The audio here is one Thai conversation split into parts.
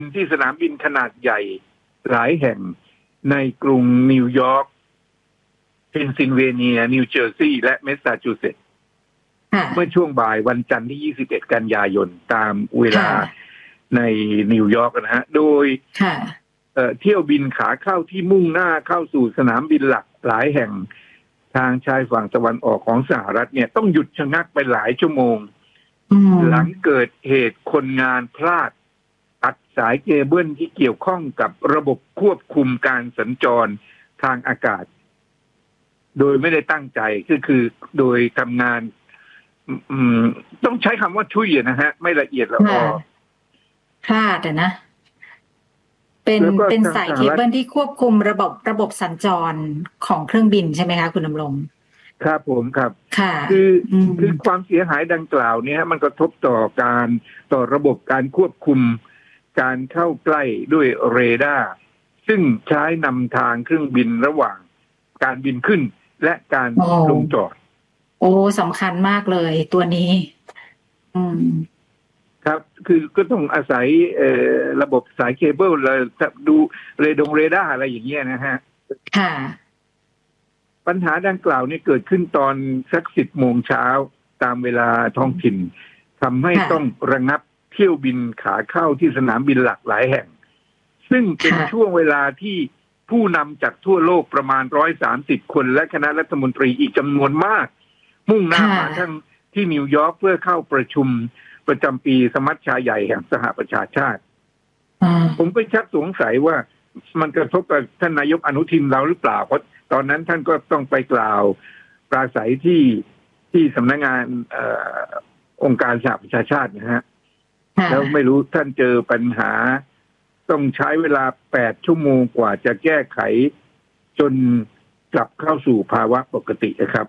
ที่สนามบินขนาดใหญ่หลายแห่งในกรุงนิวยอร์กเพนซิลเวเนียนิวเจอร์ซีย์และแมสซาชูเซตส์เมื่อช่วงบ่ายวันจันทร์ที่21กันยายนตามเวลาในนิวยอร์กนะฮะโดยเที่ยวบินขาเข้าที่มุ่งหน้าเข้าสู่สนามบินหลักหลายแห่งทางชายฝั่งตะวันออกของสหรัฐเนี่ยต้องหยุดชะงักไปหลายชั่วโมงหลังเกิดเหตุคนงานพลาดตัดสายเคเบิลที่เกี่ยวข้องกับระบบควบคุมการสัญจรทางอากาศโดยไม่ได้ตั้งใจคือโดยทำงานต้องใช้คำว่าช่วยนะฮะไม่ละเอียดแล้วพลาดนะเป็นสายเคเบิลที่ควบคุมระบบสัญจรของเครื่องบินใช่ไหมคะคุณดำรงครับผมครับคือความเสียหายดังกล่าวนี้มันกระทบต่อระบบการควบคุมการเข้าใกล้ด้วยเรดาร์ซึ่งใช้นำทางเครื่องบินระหว่างการบินขึ้นและการลงจอดโอ้สำคัญมากเลยตัวนี้ครับคือก็ต้องอาศัยระบบสายเคเบิลเลยดูเรดาร์อะไรอย่างเงี้ยนะฮะค่ะปัญหาดังกล่าวนี้เกิดขึ้นตอนสัก10 โมงเช้าตามเวลาท้องถิ่นทำให้ต้องระงับเที่ยวบินขาเข้าที่สนามบินหลากหลายแห่งซึ่งเป็นช่วงเวลาที่ผู้นำจากทั่วโลกประมาณ130 คนและคณะรัฐมนตรีอีกจำนวนมากมุ่งหน้ามาทั้งที่นิวยอร์กเพื่อเข้าประชุมประจำปีสมัชชาใหญ่แห่งสหประชาชาติผมก็ชักสงสัยว่ามันกระทบกับท่านนายกอนุทินเราหรือเปล่าเพราะตอนนั้นท่านก็ต้องไปกล่าวปราศัยที่สำนักงานองค์การสหประชาชาตินะฮะแล้วไม่รู้ท่านเจอปัญหาต้องใช้เวลา8 ชั่วโมงกว่าจะแก้ไขจนกลับเข้าสู่ภาวะปกตินะครับ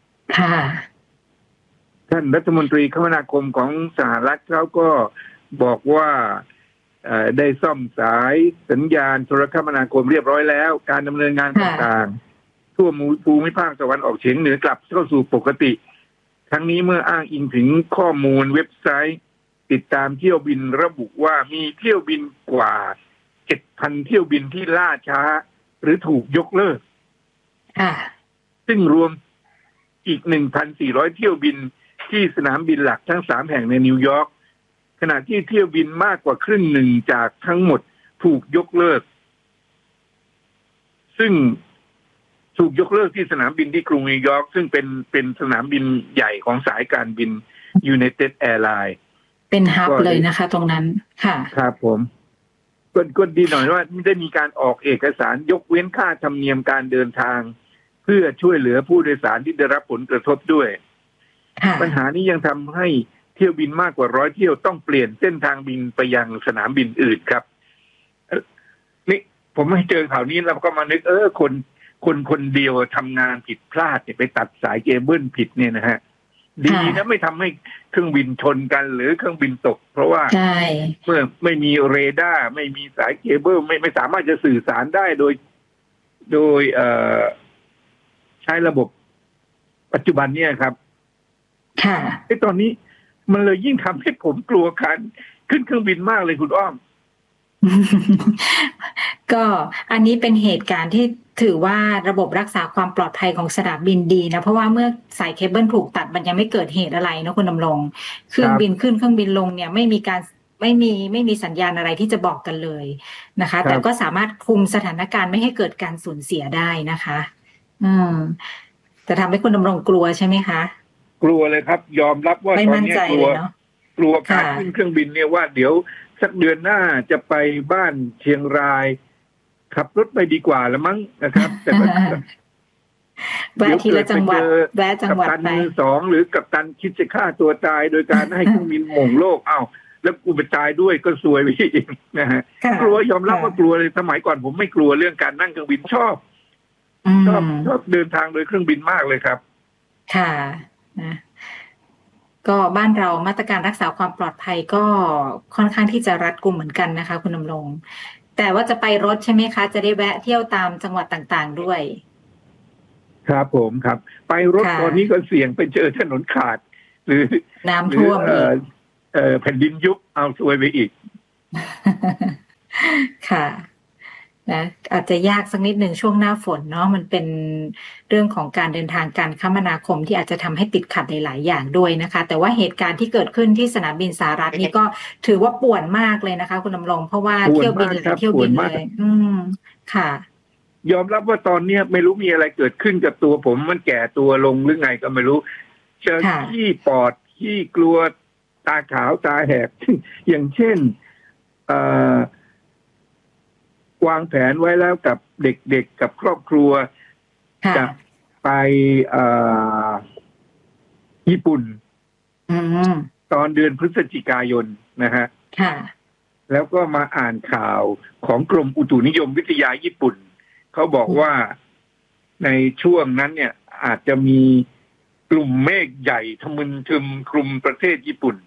ท่านรัฐมนตรีคมนาคมของสหรัฐเขาก็บอกว่าได้ซ่อมสายสัญญาณโทรคมนาคมเรียบร้อยแล้วการดำเนินงานต่างๆทั่วภูมิภาคตะวันออกเฉียงเหนือกลับเข้าสู่ปกติทั้งนี้เมื่ออ้างอิงถึงข้อมูลเว็บไซต์ติดตามเที่ยวบินระบุว่ามีเที่ยวบินกว่า 7,000 เที่ยวบินที่ล่าช้าหรือถูกยกเลิกซึ่งรวมอีก 1,400 เที่ยวบินที่สนามบินหลักทั้ง3 แห่งในนิวยอร์กขณะที่เที่ยวบินมากกว่าครึ่งหนึ่งจากทั้งหมดถูกยกเลิกซึ่งถูกยกเลิกที่สนามบินที่กรุงนิวยอร์กซึ่งเป็นสนามบินใหญ่ของสายการบิน United Airlines เป็นฮับเลยนะคะตรงนั้นค่ะครับผมก็ดีหน่อยว่าได้มีการออกเอกสารยกเว้นค่าธรรมเนียมการเดินทางเพื่อช่วยเหลือผู้โดยสารที่ได้รับผลกระทบด้วยปัญหานี้ยังทำให้เที่ยวบินมากกว่า100 เที่ยวต้องเปลี่ยนเส้นทางบินไปยังสนามบินอื่นครับนี่ผมไม่เจอข่าวนี้เราก็มานึกคนเดียวทำงานผิดพลาดเนี่ยไปตัดสายเคเบิลผิดเนี่ยนะฮะดีนะไม่ทำให้เครื่องบินชนกันหรือเครื่องบินตกเพราะว่าเมื่อไม่มีเรดาร์ไม่มีสายเคเบิลไม่สามารถจะสื่อสารได้โดยใช้ระบบปัจจุบันเนี่ยครับตอนนี้มันเลยยิ่งทำให้ผมกลัวการขึ้นเครื่องบินมากเลยคุณอ้อมก็อันนี้เป็นเหตุการณ์ที่ถือว่าระบบรักษาความปลอดภัยของสนามบินดีนะเพราะว่าเมื่อสายเคเบิลถูกตัดมันยังไม่เกิดเหตุอะไรนะคุณดำรงเครื่องบินขึ้นเครื่องบินลงเนี่ยไม่มีสัญญาณอะไรที่จะบอกกันเลยนะคะแต่ก็สามารถคุมสถานการณ์ไม่ให้เกิดการสูญเสียได้นะคะแต่ทำให้คุณดำรงกลัวใช่ไหมคะกลัวเลยครับยอมรับว่าตอนนี้กลัวการขึ้นเครื่องบินเนี่ยว่าเดี๋ยวสักเดือนหน้าจะไปบ้านเชียงรายขับรถไปดีกว่าละมั้งนะครับแต่แวะทีละจังหวัดแวะจังหวัดไป 2หรือกัปตันคิดจะฆ่าตัวตายโดยการให้เครื่องบินหม่งโลกแล้วกูไปตายด้วยก็ซวยไปอีกนะฮะกลัวยอมรับว่ากลัวเลยสมัยก่อนผมไม่กลัวเรื่องการนั่งเครื่องบินชอบเดินทางโดยเครื่องบินมากเลยครับค่ะนะก็บ้านเรามาตรการรักษาความปลอดภัยก็ค่อนข้างที่จะรัดกุมเหมือนกันนะคะคุณดำรงแต่ว่าจะไปรถใช่ไหมคะจะได้แวะเที่ยวตามจังหวัดต่างๆด้วยครับผมครับไปรถตอนนี้ก็เสี่ยงไปเจอถนนขาดหรือน้ำท่วมอีกแผ่นดินยุบเอาซวยไปอีกค่ะนะอาจจะยากสักนิดหนึ่งช่วงหน้าฝนเนาะมันเป็นเรื่องของการเดินทางการคมนาคมที่อาจจะทำให้ติดขัดหลายๆอย่างด้วยนะคะแต่ว่าเหตุการณ์ที่เกิดขึ้นที่สนามบินสหรัฐนี่ก็ถือว่าป่วนมากเลยนะคะคุณดำรงเพราะว่าป่วเที่ยวบินมากครับนหลายเที่ยวป่วนมากบินเลยค่ะยอมรับว่าตอนเนี้ยไม่รู้มีอะไรเกิดขึ้นกับตัวผมมันแก่ตัวลงหรือไงก็ไม่รู้เจอค่ะขี้ปอดขี้กลัวตาขาวตาแหก อย่างเช่นเอ่อวางแผนไว้แล้วกับเด็กๆกับครอบครัวค่ะจะไปเอ่อญี่ปุ่นอืมตอนเดือนพฤศจิกายนนะฮะค่ะแล้วก็มาอ่านข่าวของกรมอุตุนิยมวิทยาญี่ปุ่นเขาบอกว่าในช่วงนั้นเนี่ยอาจจะมีกลุ่มเมฆใหญ่ทะมึนทึมคลุมประเทศญี่ปุ่น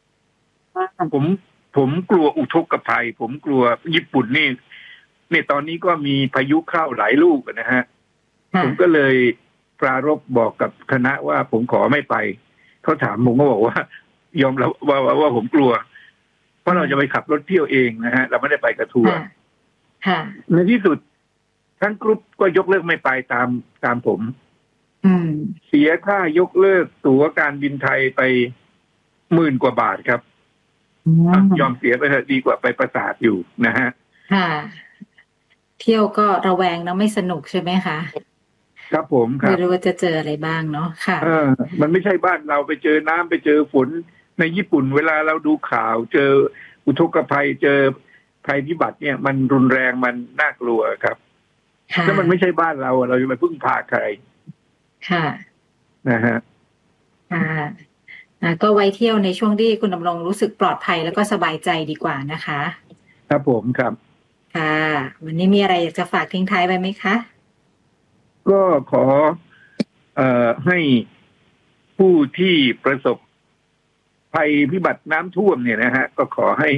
ผมกลัวอุทกภัยผมกลัวญี่ปุ่นนี่ตอนนี้ก็มีพายุเข้าหลายลูกนะฮะผมก็เลยปรารภบอกกับคณะว่าผมขอไม่ไปเขาถามผมก็บอกว่ายอมรับว่าผมกลัวเพราะเราจะไปขับรถเที่ยวเองนะฮะเราไม่ได้ไปกับทัวร์ในที่สุดทั้งกรุ๊ปก็ยกเลิกไม่ไปตามผมเสียค่ายกเลิกตั๋วการบินไทยไป10,000 กว่าบาทครับยอมเสียไปเถอะดีกว่าไปประสาทอยู่นะฮะเที่ยวก็ระแวงนะไม่สนุกใช่ไหมคะครับผมครับไม่รู้ว่าจะเจออะไรบ้างเนาะค่ะมันไม่ใช่บ้านเราไปเจอน้ำไปเจอฝนในญี่ปุ่นเวลาเราดูข่าวเจออุทกภัยเจอภัยพิบัติเนี่ยมันรุนแรงมันน่ากลัวครับถ้ามันไม่ใช่บ้านเราจะไปพึ่งพาใครค่ะนะฮะก็ไว้เที่ยวในช่วงที่คุณดำรงรู้สึกปลอดภัยแล้วก็สบายใจดีกว่านะคะครับผมครับค่ะวันนี้มีอะไรอยากจะฝากทิ้งท้ายไว้ไหมคะก็ขอให้ผู้ที่ประสบภัยพิบัติน้ำท่วมเนี่ยนะฮะก็ขอให้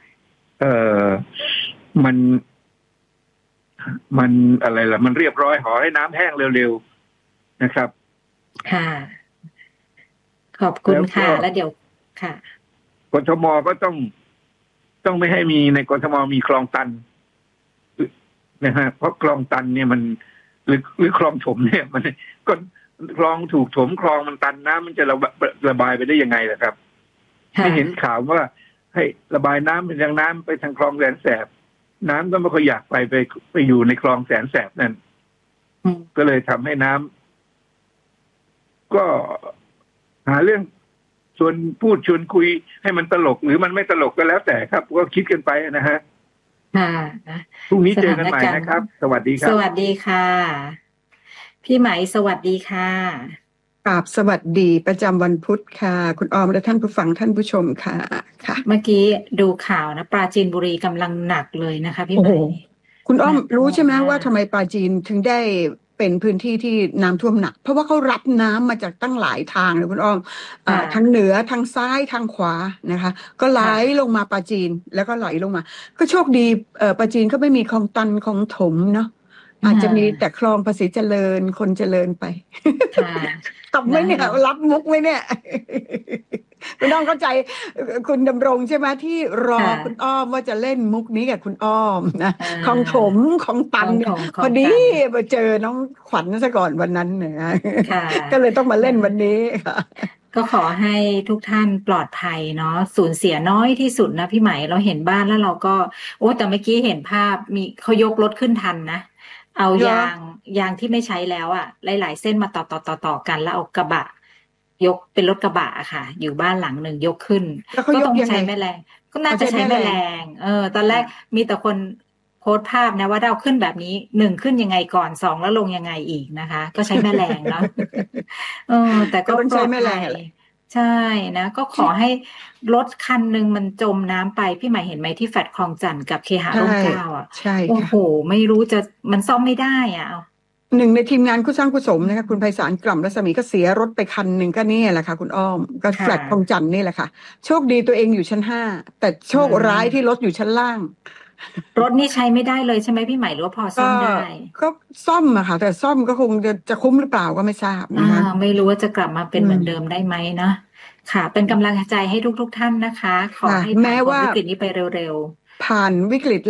มันอะไรล่ะมันเรียบร้อยขอให้น้ำแห้งเร็วๆนะครับค่ะขอบคุณค่ะแล้วเดี๋ยวค่ะกทมก็ต้องไม่ให้มีในกทมมีคลองตันนะฮะเพราะคลองตันเนี่ยมันหรือคลองถมเนี่ยมันก็คลองถูกถมคลองมันตันน้ำมันจะระบายไปได้ยังไงล่ะครับไม่เห็นข่าวว่าให้ระบายน้ำเป็นทางน้ำไปทางคลองแสนแสบน้ำก็ไม่ค่อยอยากไปอยู่ในคลองแสนแสบนั่นก็เลยทำให้น้ำก็หาเรื่องชวนคุยให้มันตลกหรือมันไม่ตลกก็แล้วแต่ครับก็คิดกันไปนะฮะพรุ่งนี้เจอกันใหม่นะครับสวัสดีครับสวัสดีค่ะพี่ไหมสวัสดีค่ะกราบสวัสดีประจำวันพุธค่ะคุณออมและท่านผู้ฟังท่านผู้ชมค่ะค่ะเมื่อกี้ดูข่าวนะปราจีนบุรีกำลังหนักเลยนะคะพี่ไหมคุณอ้อมรู้ใช่ไหมว่าทำไมปราจีนถึงได้เป็นพื้นที่ที่น้ำท่วมหนักเพราะว่าเขารับน้ำมาจากตั้งหลายทางเลยคุณอ้อมทางเหนือทางซ้ายทางขวานะคะก็ไหลลงมาปราจีนแล้วก็ไหลลงมาก็โชคดีปราจีนก็ไม่มีคลองตันคลองถมเนาะอาจจะมีแต่คลองภาษีเจริญคนเจริญไปตบไหมเนี่ยรับมุกไหมเนี่ยคุณอ้อมเข้าใจคุณดำรงใช่ไหมที่รอคุณอ้อมว่าจะเล่นมุกนี้กับคุณอ้อมนะของถมของตันเนี่ยพอดีมาเจอน้องขวัญซะก่อนวันนั้นเนี่ยก็เลยต้องมาเล่นวันนี้ค่ะก็ขอให้ทุกท่านปลอดภัยเนาะสูญเสียน้อยที่สุดนะพี่ไหมเราเห็นบ้านแล้วเราก็โอ้แต่เมื่อกี้เห็นภาพมีเขายกรถขึ้นทันนะเอายางที่ไม่ใช้แล้วอ่ะหลายๆเส้นมาต่อกันแล้วเอากระบะยกเป็นรถกระบะค่ะอยู่บ้านหลังหนึ่งยกขึ้นก็ต้องใช้แม่แรงก็น่าจะใช้แม่แรงตอนแรกมีแต่คนโพสต์ภาพนะว่าเราขึ้นแบบนี้1ขึ้นยังไงก่อน2แล้วลงยังไงอีกนะคะก็ใช้แม่แรงเนาะแต่ก็ใช้แม่แรงใช่นะก็ขอให้รถคันหนึ่งมันจมน้ำไปพี่หมายเห็นไหมที่แฟลตคลองจันทร์กับเคหะร่มเกล้าอ่ะใช่โอ้โหไม่รู้จะมันซ่อมไม่ได้อ่ะหนึ่งในทีมงานคู่สร้างคู่สมนะคะคุณไพศาลกล่ำรัศมีก็เสียรถไปคันหนึ่งก็นี่แหละค่ะคุณอ้อมก็แฟลตคลองจันทร์นี่แหละค่ะโชคดีตัวเองอยู่ชั้น5แต่โชคร้ายที่รถอยู่ชั้นล่างรถนี่ใช้ไม่ได้เลยใช่ไหมพี่ใหม่หรือว่าพอซ่อมได้ก็ซ่อมอะค่ะแต่ซ่อมก็คงจะคุ้มหรือเปล่าก็ไม่ทราบนะคะไม่รู้ว่าจะกลับมาเป็นเหมือนเดิมได้ไหมนะค่ะเป็นกำลังใจให้ทุกท่านนะคะขอให้ผ่านวิกฤตนี้ไปเร็วๆผ่านวิกฤต